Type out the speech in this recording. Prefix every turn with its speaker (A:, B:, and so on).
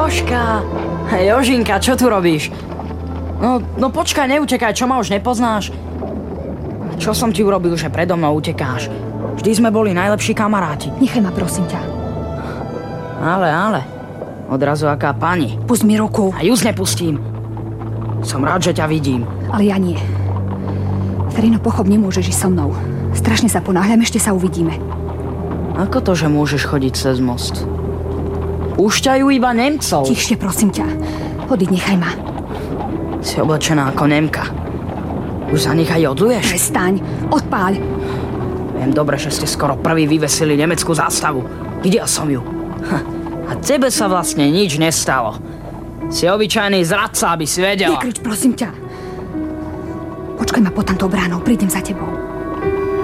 A: Jožka! Jožinka, čo tu robíš? No počkaj, neutekaj, čo ma už nepoznáš? Čo som ti urobil, že predo mnou utekáš? Vždy sme boli najlepší kamaráti.
B: Nechaj ma, prosím ťa.
A: Ale. Odrazu aká pani.
B: Pusť mi ruku.
A: A just nepustím. Som rád, že ťa vidím.
B: Ale ja nie. Ferino, pochop, nemôžeš ísť so mnou. Strašne sa ponáhľam, ešte sa uvidíme.
A: Ako to, že môžeš chodiť cez most? Púšťajú iba Nemcov.
B: Tichšie, prosím ťa. Odiď, nechaj ma.
A: Si oblečená ako Nemka. Už za nich aj odluješ?
B: Prestaň, odpáľ.
A: Viem dobre, že ste skoro prvý vyvesili nemeckú zástavu. Videl som ju. A tebe sa vlastne nič nestalo. Si obyčajný zradca, aby si vedela.
B: Nekrič, prosím ťa. Počkaj ma pod tamtou bránou, prídem za tebou.